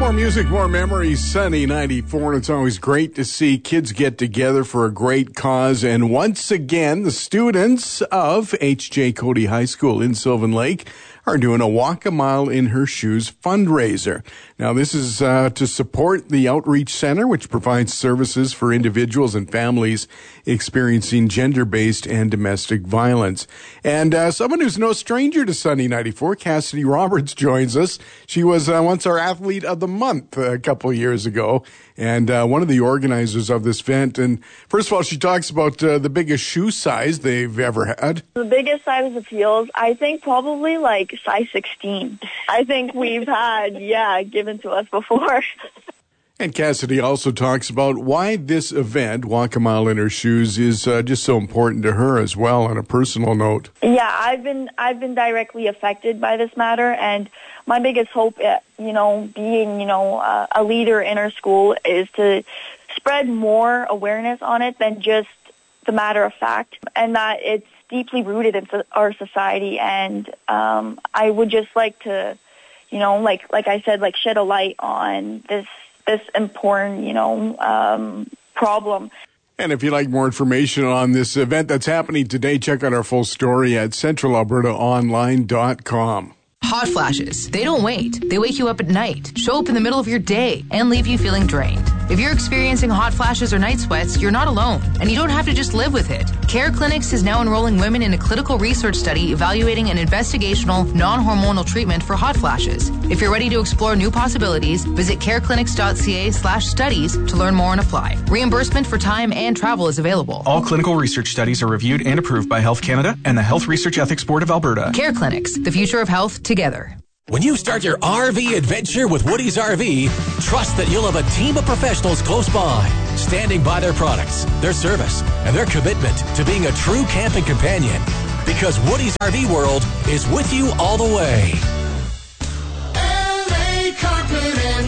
More music, more memories. Sunny 94, and it's always great to see kids get together for a great cause. And once again, the students of H.J. Cody High School in Sylvan Lake are doing a Walk a Mile in Her Shoes fundraiser. Now, this is to support the Outreach Center, which provides services for individuals and families experiencing gender-based and domestic violence. And someone who's no stranger to Sunny 94, Cassidy Roberts, joins us. She was once our Athlete of the Month a couple of years ago, and one of the organizers of this event. And first of all, she talks about the biggest shoe size they've ever had. The biggest size of heels, I think probably like size 16. I think we've had, given to us before. And Cassidy also talks about why this event, Walk a Mile in Her Shoes, is just so important to her as well on a personal note. Yeah, I've been directly affected by this matter, and my biggest hope, being, a leader in our school is to spread more awareness on it than just the matter of fact, and that it's deeply rooted in our society. And I would just like to, like I said, shed a light on this important, problem. And if you'd like more information on this event that's happening today, check out our full story at centralalbertaonline.com. Hot flashes. They don't wait. They wake you up at night, show up in the middle of your day, and leave you feeling drained. If you're experiencing hot flashes or night sweats, you're not alone, and you don't have to just live with it. Care Clinics is now enrolling women in a clinical research study evaluating an investigational, non-hormonal treatment for hot flashes. If you're ready to explore new possibilities, visit careclinics.ca/studies to learn more and apply. Reimbursement for time and travel is available. All clinical research studies are reviewed and approved by Health Canada and the Health Research Ethics Board of Alberta. Care Clinics, the future of health together. When you start your RV adventure with Woody's RV, trust that you'll have a team of professionals close by, standing by their products, their service, and their commitment to being a true camping companion. Because Woody's RV World is with you all the way. LA Carpet and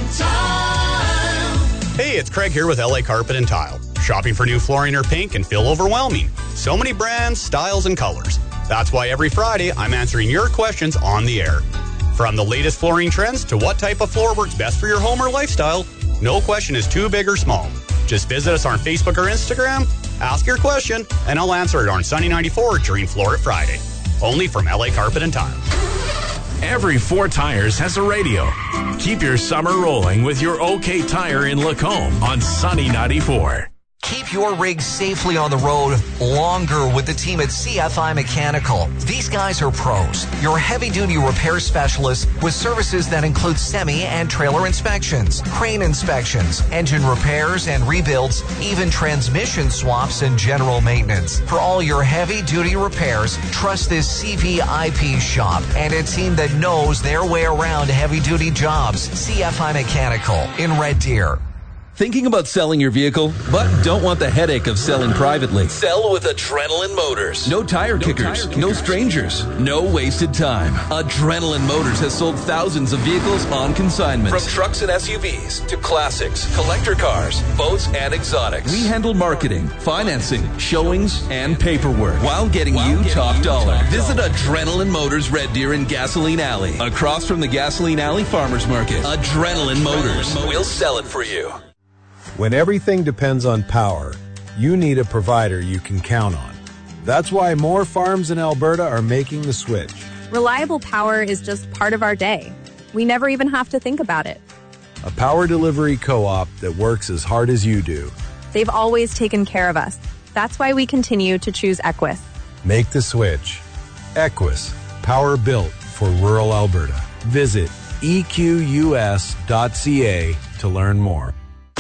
Tile. Hey, it's Craig here with LA Carpet and Tile. Shopping for new flooring or paint can feel overwhelming. So many brands, styles, and colors. That's why every Friday I'm answering your questions on the air. From the latest flooring trends to what type of floor works best for your home or lifestyle, no question is too big or small. Just visit us on Facebook or Instagram, ask your question, and I'll answer it on Sunny 94 during Floor It Friday. Only from LA Carpet and Tile. Every 4 Tires has a radio. Keep your summer rolling with your OK Tire in Lacombe on Sunny 94. Keep your rig safely on the road longer with the team at CFI Mechanical. These guys are pros, your heavy-duty repair specialists with services that include semi and trailer inspections, crane inspections, engine repairs and rebuilds, even transmission swaps and general maintenance. For all your heavy-duty repairs, trust this CVIP shop and a team that knows their way around heavy-duty jobs. CFI Mechanical in Red Deer. Thinking about selling your vehicle, but don't want the headache of selling privately? Sell with Adrenaline Motors. No tire kickers, no strangers, no wasted time. Adrenaline Motors has sold thousands of vehicles on consignment. From trucks and SUVs to classics, collector cars, boats, and exotics. We handle marketing, financing, showings, and paperwork while getting you top dollar. Visit Adrenaline Motors Red Deer in Gasoline Alley, across from the Gasoline Alley Farmers Market. Adrenaline Motors. We'll sell it for you. When everything depends on power, you need a provider you can count on. That's why more farms in Alberta are making the switch. Reliable power is just part of our day. We never even have to think about it. A power delivery co-op that works as hard as you do. They've always taken care of us. That's why we continue to choose Equus. Make the switch. Equus, power built for rural Alberta. Visit equs.ca to learn more.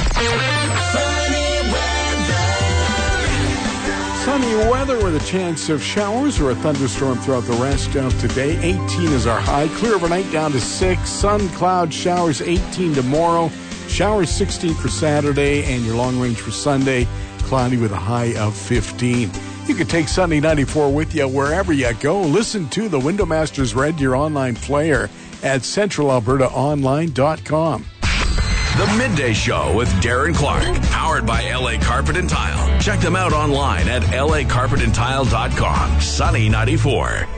Sunny weather with a chance of showers or a thunderstorm throughout the rest of today. 18 is our high. Clear overnight down to 6. Sun, cloud, showers 18 tomorrow. Showers 16 for Saturday. And your long range for Sunday, cloudy with a high of 15. You can take Sunny 94 with you wherever you go. Listen to the Window Masters Red Deer online player at centralalbertaonline.com. The Midday Show with Darren Clark, powered by LA Carpet and Tile. Check them out online at lacarpetandtile.com. Sunny 94.